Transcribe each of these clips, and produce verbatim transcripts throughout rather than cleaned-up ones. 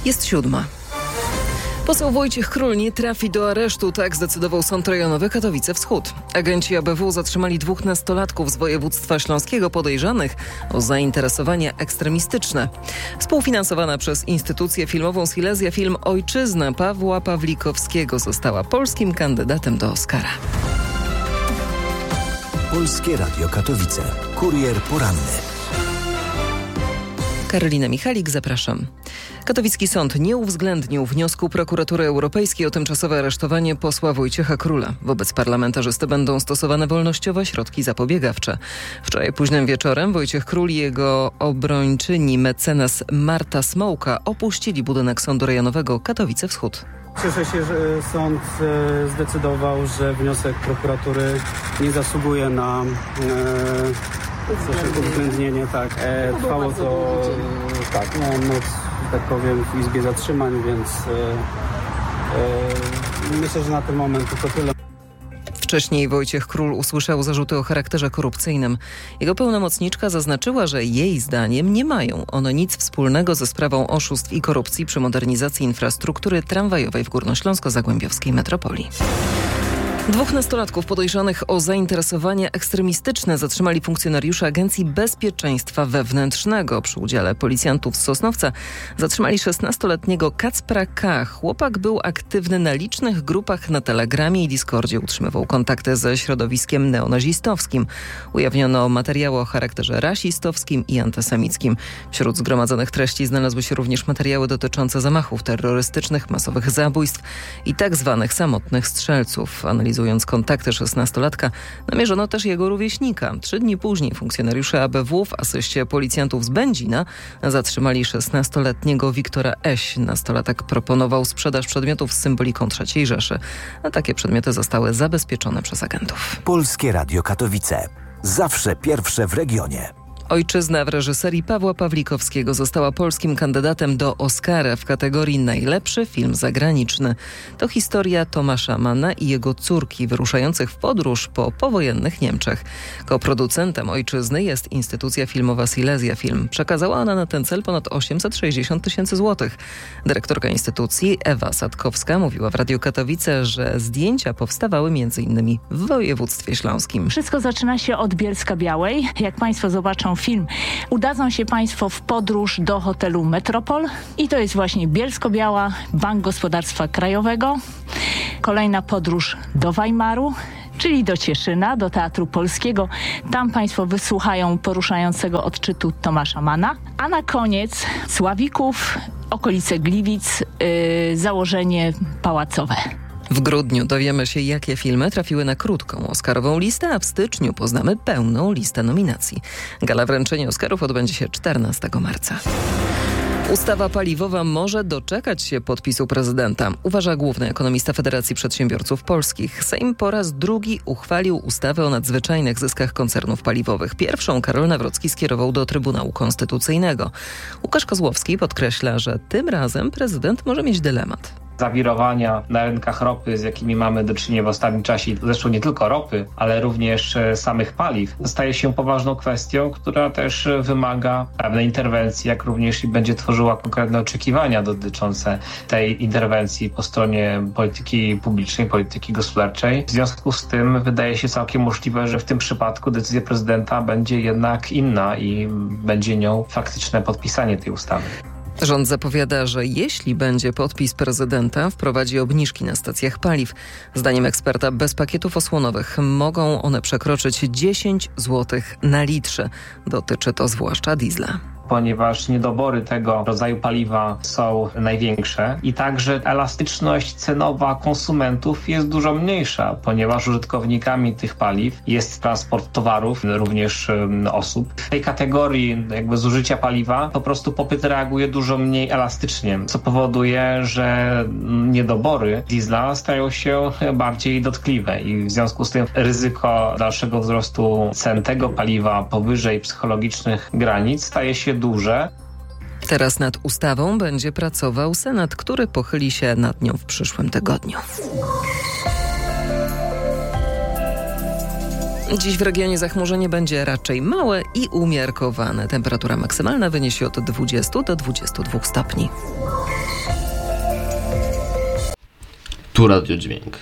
Jest siódma. Poseł Wojciech Król nie trafi do aresztu, tak zdecydował Sąd Rejonowy Katowice Wschód. Agenci A B W zatrzymali dwóch nastolatków z województwa śląskiego podejrzanych o zainteresowania ekstremistyczne. Współfinansowana przez instytucję filmową Silesia film Ojczyzna Pawła Pawlikowskiego została polskim kandydatem do Oscara. Polskie Radio Katowice. Kurier poranny. Karolina Michalik, zapraszam. Katowicki sąd nie uwzględnił wniosku Prokuratury Europejskiej o tymczasowe aresztowanie posła Wojciecha Króla. Wobec parlamentarzysty będą stosowane wolnościowe środki zapobiegawcze. Wczoraj późnym wieczorem Wojciech Król i jego obrończyni mecenas Marta Smołka opuścili budynek Sądu Rejonowego Katowice Wschód. Cieszę się, że sąd zdecydował, że wniosek prokuratury nie zasługuje na e, uwzględnienie. Tak. E, trwało to, tak, miałem noc, tak powiem, w Izbie Zatrzymań, więc e, e, myślę, że na ten moment to tyle. Wcześniej Wojciech Król usłyszał zarzuty o charakterze korupcyjnym. Jego pełnomocniczka zaznaczyła, że jej zdaniem nie mają one nic wspólnego ze sprawą oszustw i korupcji przy modernizacji infrastruktury tramwajowej w górnośląsko-zagłębiowskiej metropolii. Dwóch nastolatków podejrzanych o zainteresowania ekstremistyczne zatrzymali funkcjonariusze Agencji Bezpieczeństwa Wewnętrznego. Przy udziale policjantów z Sosnowca zatrzymali szesnastoletniego Kacpra K. Chłopak był aktywny na licznych grupach na Telegramie i Discordzie. Utrzymywał kontakty ze środowiskiem neonazistowskim. Ujawniono materiały o charakterze rasistowskim i antysemickim. Wśród zgromadzonych treści znalazły się również materiały dotyczące zamachów terrorystycznych, masowych zabójstw i tak zwanych samotnych strzelców. Analizując kontakty szesnastolatka, namierzono też jego rówieśnika. Trzy dni później funkcjonariusze A B W w asyście policjantów z Będzina zatrzymali szesnastoletniego Wiktora Eś. Nastolatek proponował sprzedaż przedmiotów z symboliką trzeciej Rzeszy. A takie przedmioty zostały zabezpieczone przez agentów. Polskie Radio Katowice. Zawsze pierwsze w regionie. Ojczyzna w reżyserii Pawła Pawlikowskiego została polskim kandydatem do Oscara w kategorii Najlepszy film zagraniczny. To historia Tomasza Manna i jego córki wyruszających w podróż po powojennych Niemczech. Koproducentem Ojczyzny jest instytucja filmowa Silesia Film. Przekazała ona na ten cel ponad osiemset sześćdziesiąt tysięcy złotych. Dyrektorka instytucji Ewa Sadkowska mówiła w Radiu Katowice, że zdjęcia powstawały między innymi w województwie śląskim. Wszystko zaczyna się od Bielska-Białej. Jak Państwo zobaczą film, udadzą się Państwo w podróż do hotelu Metropol i to jest właśnie Bielsko-Biała, Bank Gospodarstwa Krajowego. Kolejna podróż do Weimaru, czyli do Cieszyna, do Teatru Polskiego. Tam Państwo wysłuchają poruszającego odczytu Tomasza Manna. A na koniec Sławików, okolice Gliwic, yy, założenie pałacowe. W grudniu dowiemy się, jakie filmy trafiły na krótką oscarową listę, a w styczniu poznamy pełną listę nominacji. Gala wręczenia Oscarów odbędzie się czternastego marca. Ustawa paliwowa może doczekać się podpisu prezydenta, uważa główny ekonomista Federacji Przedsiębiorców Polskich. Sejm po raz drugi uchwalił ustawę o nadzwyczajnych zyskach koncernów paliwowych. Pierwszą Karol Nawrocki skierował do Trybunału Konstytucyjnego. Łukasz Kozłowski podkreśla, że tym razem prezydent może mieć dylemat. Zawirowania na rynkach ropy, z jakimi mamy do czynienia w ostatnim czasie, zresztą nie tylko ropy, ale również samych paliw, staje się poważną kwestią, która też wymaga pewnej interwencji, jak również i będzie tworzyła konkretne oczekiwania dotyczące tej interwencji po stronie polityki publicznej, polityki gospodarczej. W związku z tym wydaje się całkiem możliwe, że w tym przypadku decyzja prezydenta będzie jednak inna i będzie nią faktyczne podpisanie tej ustawy. Rząd zapowiada, że jeśli będzie podpis prezydenta, wprowadzi obniżki na stacjach paliw. Zdaniem eksperta bez pakietów osłonowych mogą one przekroczyć dziesięć złotych na litrze. Dotyczy to zwłaszcza diesla. Ponieważ niedobory tego rodzaju paliwa są największe i także elastyczność cenowa konsumentów jest dużo mniejsza, ponieważ użytkownikami tych paliw jest transport towarów, również osób. W tej kategorii jakby zużycia paliwa po prostu popyt reaguje dużo mniej elastycznie, co powoduje, że niedobory diesla stają się bardziej dotkliwe i w związku z tym ryzyko dalszego wzrostu cen tego paliwa powyżej psychologicznych granic staje się duże. Teraz nad ustawą będzie pracował Senat, który pochyli się nad nią w przyszłym tygodniu. Dziś w regionie zachmurzenie będzie raczej małe i umiarkowane. Temperatura maksymalna wyniesie od dwudziestu do dwudziestu dwóch stopni. Tu Radio Dźwięk.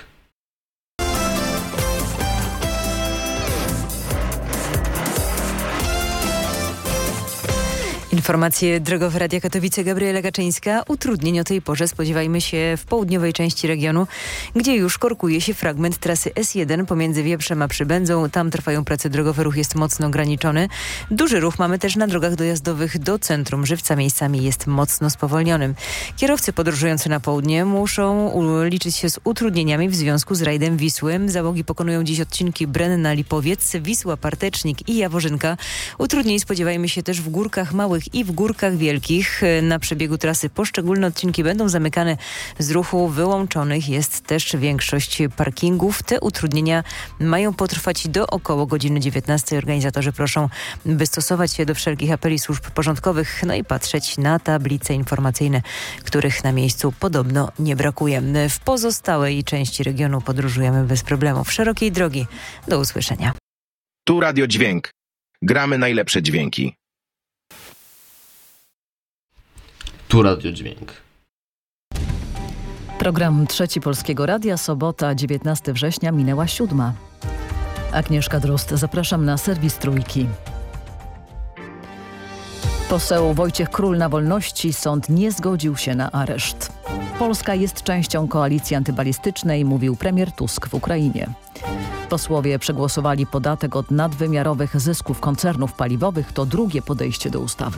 Informacje drogowe Radia Katowice, Gabriela Gaczyńska. Utrudnień o tej porze spodziewajmy się w południowej części regionu, gdzie już korkuje się fragment trasy S jeden pomiędzy Wieprzem a Przybędzą. Tam trwają prace drogowe, ruch jest mocno ograniczony. Duży ruch mamy też na drogach dojazdowych do centrum Żywca. Miejscami jest mocno spowolnionym. Kierowcy podróżujący na południe muszą liczyć się z utrudnieniami w związku z rajdem Wisły. Załogi pokonują dziś odcinki Brenna-Lipowiec, Wisła, Partecznik i Jaworzynka. Utrudnień spodziewajmy się też w Górkach Małych i w Górkach Wielkich. Na przebiegu trasy poszczególne odcinki będą zamykane z ruchu. Wyłączonych jest też większość parkingów. Te utrudnienia mają potrwać do około godziny dziewiętnastej. Organizatorzy proszą, by stosować się do wszelkich apeli służb porządkowych, no i patrzeć na tablice informacyjne, których na miejscu podobno nie brakuje. W pozostałej części regionu podróżujemy bez problemów. Szerokiej drogi. Do usłyszenia. Tu Radio Dźwięk. Gramy najlepsze dźwięki. Tu Radio Dźwięk. Program Trzeci Polskiego Radia, sobota, dziewiętnastego września, minęła siódma. Agnieszka Drozd, zapraszam na serwis Trójki. Poseł Wojciech Król na wolności, sąd nie zgodził się na areszt. Polska jest częścią koalicji antybalistycznej, mówił premier Tusk w Ukrainie. Posłowie przegłosowali podatek od nadwymiarowych zysków koncernów paliwowych. To drugie podejście do ustawy.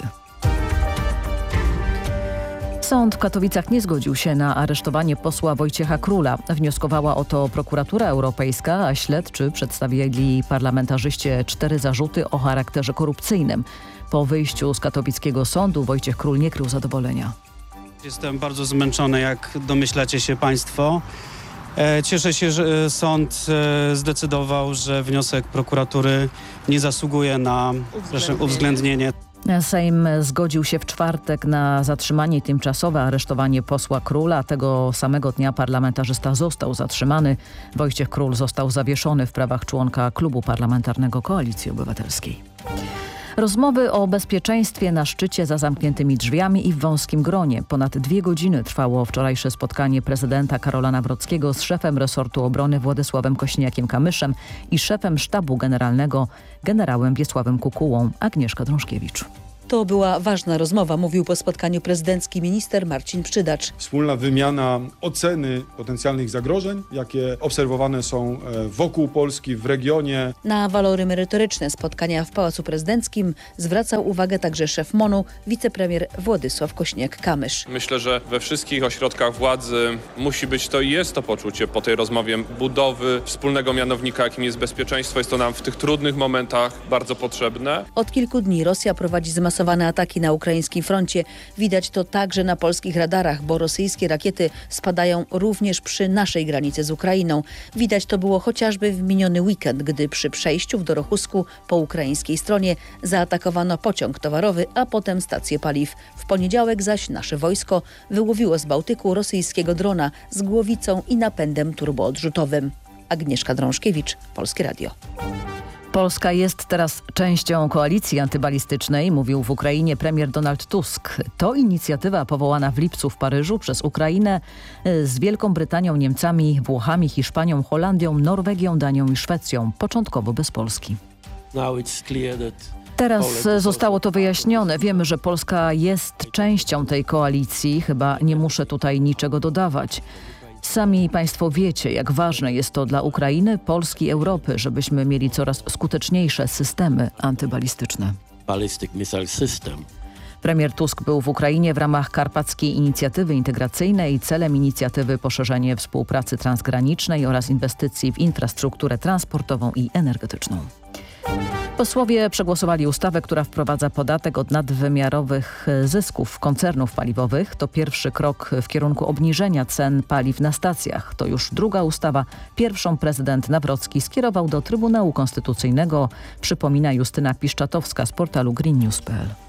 Sąd w Katowicach nie zgodził się na aresztowanie posła Wojciecha Króla. Wnioskowała o to prokuratura europejska, a śledczy przedstawili parlamentarzyście cztery zarzuty o charakterze korupcyjnym. Po wyjściu z katowickiego sądu Wojciech Król nie krył zadowolenia. Jestem bardzo zmęczony, jak domyślacie się państwo. Cieszę się, że sąd zdecydował, że wniosek prokuratury nie zasługuje na proszę, uwzględnienie. Sejm zgodził się w czwartek na zatrzymanie i tymczasowe aresztowanie posła Króla. Tego samego dnia parlamentarzysta został zatrzymany. Wojciech Król został zawieszony w prawach członka klubu parlamentarnego Koalicji Obywatelskiej. Rozmowy o bezpieczeństwie na szczycie za zamkniętymi drzwiami i w wąskim gronie. Ponad dwie godziny trwało wczorajsze spotkanie prezydenta Karola Nawrockiego z szefem resortu obrony Władysławem Kośniakiem-Kamyszem i szefem sztabu generalnego generałem Wiesławem Kukułą. Agnieszka Drążkiewicz. To była ważna rozmowa, mówił po spotkaniu prezydencki minister Marcin Przydacz. Wspólna wymiana oceny potencjalnych zagrożeń, jakie obserwowane są wokół Polski, w regionie. Na walory merytoryczne spotkania w Pałacu Prezydenckim zwracał uwagę także szef MON-u, wicepremier Władysław Kośniak-Kamysz. Myślę, że we wszystkich ośrodkach władzy musi być to i jest to poczucie po tej rozmowie budowy wspólnego mianownika, jakim jest bezpieczeństwo. Jest to nam w tych trudnych momentach bardzo potrzebne. Od kilku dni Rosja prowadzi zmasowane ataki na ukraińskim froncie. Widać to także na polskich radarach, bo rosyjskie rakiety spadają również przy naszej granicy z Ukrainą. Widać to było chociażby w miniony weekend, gdy przy przejściu w Dorochusku po ukraińskiej stronie zaatakowano pociąg towarowy, a potem stację paliw. W poniedziałek zaś nasze wojsko wyłowiło z Bałtyku rosyjskiego drona z głowicą i napędem turboodrzutowym. Agnieszka Drążkiewicz, Polskie Radio. Polska jest teraz częścią koalicji antybalistycznej, mówił w Ukrainie premier Donald Tusk. To inicjatywa powołana w lipcu w Paryżu przez Ukrainę z Wielką Brytanią, Niemcami, Włochami, Hiszpanią, Holandią, Norwegią, Danią i Szwecją. Początkowo bez Polski. Teraz zostało to wyjaśnione. Wiemy, że Polska jest częścią tej koalicji. Chyba nie muszę tutaj niczego dodawać. Sami państwo wiecie, jak ważne jest to dla Ukrainy, Polski, Europy, żebyśmy mieli coraz skuteczniejsze systemy antybalistyczne. Ballistic missile system. Premier Tusk był w Ukrainie w ramach Karpackiej Inicjatywy Integracyjnej. Celem inicjatywy poszerzenie współpracy transgranicznej oraz inwestycji w infrastrukturę transportową i energetyczną. Posłowie przegłosowali ustawę, która wprowadza podatek od nadwymiarowych zysków koncernów paliwowych. To pierwszy krok w kierunku obniżenia cen paliw na stacjach. To już druga ustawa. Pierwszą prezydent Nawrocki skierował do Trybunału Konstytucyjnego, przypomina Justyna Piszczatowska z portalu green news kropka p l.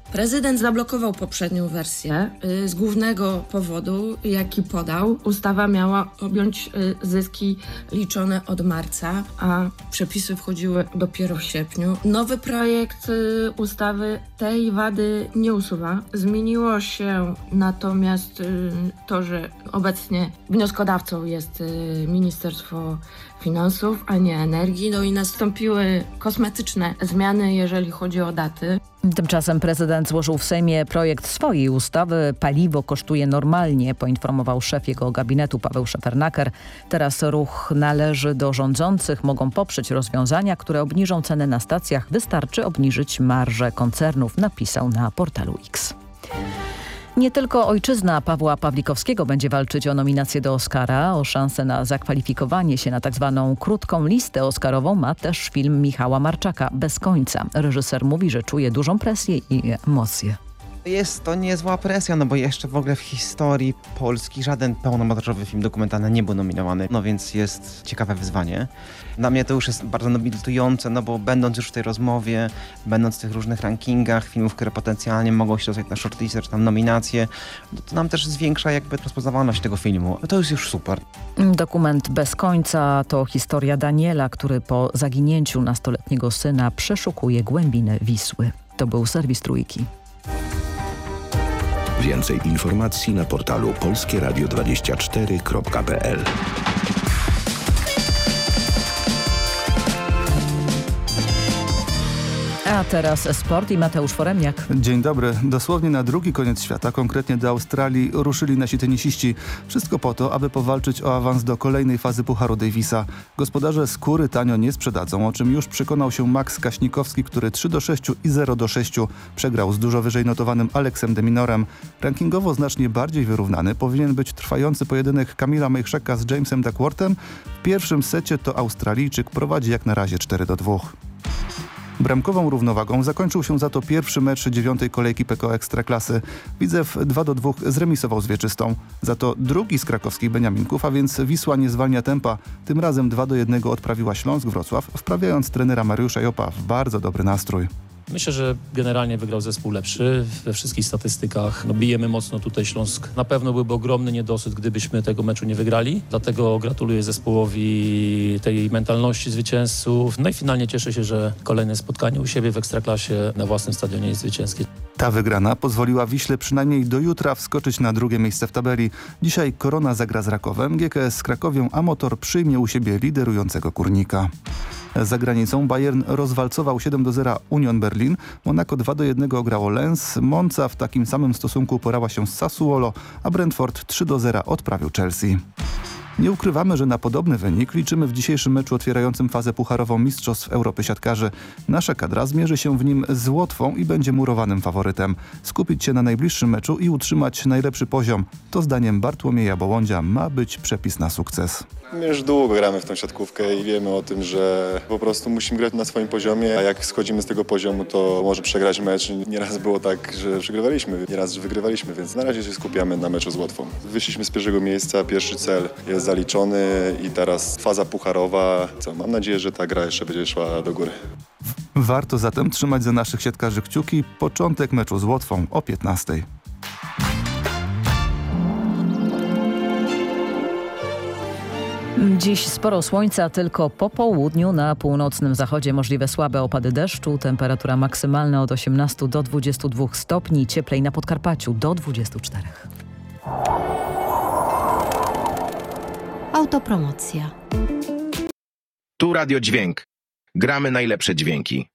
Prezydent zablokował poprzednią wersję y, z głównego powodu, jaki podał. Ustawa miała objąć y, zyski liczone od marca, a przepisy wchodziły dopiero w sierpniu. Nowy projekt y, ustawy tej wady nie usuwa. Zmieniło się natomiast y, to, że obecnie wnioskodawcą jest y, Ministerstwo Finansów, a nie Energii. No i nastąpiły kosmetyczne zmiany, jeżeli chodzi o daty. Tymczasem prezydent złożył w Sejmie projekt swojej ustawy. Paliwo kosztuje normalnie, poinformował szef jego gabinetu Paweł Szefernaker. Teraz ruch należy do rządzących. Mogą poprzeć rozwiązania, które obniżą ceny na stacjach. Wystarczy obniżyć marże koncernów, napisał na portalu X. Nie tylko ojczyzna Pawła Pawlikowskiego będzie walczyć o nominację do Oscara. O szansę na zakwalifikowanie się na tak zwaną krótką listę oscarową ma też film Michała Marczaka Bez końca. Reżyser mówi, że czuje dużą presję i emocje. Jest to niezła presja, no bo jeszcze w ogóle w historii Polski żaden pełnometrażowy film dokumentalny nie był nominowany, no więc jest ciekawe wyzwanie. Dla mnie to już jest bardzo nobilitujące, no bo będąc już w tej rozmowie, będąc w tych różnych rankingach filmów, które potencjalnie mogą się dostać na shortlistę czy tam nominacje, no to nam też zwiększa jakby rozpoznawalność tego filmu. No to jest już super. Dokument Bez końca to historia Daniela, który po zaginięciu nastoletniego syna przeszukuje głębiny Wisły. To był serwis Trójki. Więcej informacji na portalu polskie radio dwadzieścia cztery kropka p l. A teraz sport i Mateusz Foremniak. Dzień dobry. Dosłownie na drugi koniec świata, konkretnie do Australii, ruszyli nasi tenisiści. Wszystko po to, aby powalczyć o awans do kolejnej fazy Pucharu Davisa. Gospodarze skóry tanio nie sprzedadzą, o czym już przekonał się Max Kaśnikowski, który trzy do sześciu i zero do sześciu przegrał z dużo wyżej notowanym Aleksem de Minorem. Rankingowo znacznie bardziej wyrównany powinien być trwający pojedynek Kamila Majchrzaka z Jamesem Duckworthem. W pierwszym secie to Australijczyk prowadzi jak na razie cztery do dwóch. Bramkową równowagą zakończył się za to pierwszy mecz dziewiątej kolejki P K O Ekstraklasy. Widzew dwa do dwóch zremisował z Wieczystą. Za to drugi z krakowskich Beniaminków, a więc Wisła nie zwalnia tempa. Tym razem dwa do jednego odprawiła Śląsk Wrocław, wprawiając trenera Mariusza Jopa w bardzo dobry nastrój. Myślę, że generalnie wygrał zespół lepszy we wszystkich statystykach. No, bijemy mocno tutaj Śląsk. Na pewno byłby ogromny niedosyt, gdybyśmy tego meczu nie wygrali. Dlatego gratuluję zespołowi tej mentalności zwycięzców. No i finalnie cieszę się, że kolejne spotkanie u siebie w Ekstraklasie na własnym stadionie jest zwycięskie. Ta wygrana pozwoliła Wiśle przynajmniej do jutra wskoczyć na drugie miejsce w tabeli. Dzisiaj Korona zagra z Rakowem, G K S z Krakowią, a Motor przyjmie u siebie liderującego Górnika. Za granicą Bayern rozwalcował siedem do zera Union Berlin, Monaco dwa do jednego ograło Lens, Monza w takim samym stosunku porała się z Sassuolo, a Brentford trzy do zera odprawił Chelsea. Nie ukrywamy, że na podobny wynik liczymy w dzisiejszym meczu otwierającym fazę pucharową Mistrzostw Europy Siatkarzy. Nasza kadra zmierzy się w nim z Łotwą i będzie murowanym faworytem. Skupić się na najbliższym meczu i utrzymać najlepszy poziom. To zdaniem Bartłomieja Bołądzia ma być przepis na sukces. My już długo gramy w tą siatkówkę i wiemy o tym, że po prostu musimy grać na swoim poziomie, a jak schodzimy z tego poziomu, to może przegrać mecz. Nieraz było tak, że przegrywaliśmy, nieraz, że wygrywaliśmy, więc na razie się skupiamy na meczu z Łotwą. Wyszliśmy z pierwszego miejsca, pierwszy cel jest zaliczony i teraz faza pucharowa. Co, mam nadzieję, że ta gra jeszcze będzie szła do góry. Warto zatem trzymać za naszych siatkarzy kciuki. Początek meczu z Łotwą o piętnastej. Dziś sporo słońca, tylko po południu na północnym zachodzie możliwe słabe opady deszczu. Temperatura maksymalna od osiemnastu do dwudziestu dwóch stopni, cieplej na Podkarpaciu do dwudziestu czterech. Autopromocja. Tu Radio Dźwięk. Gramy najlepsze dźwięki.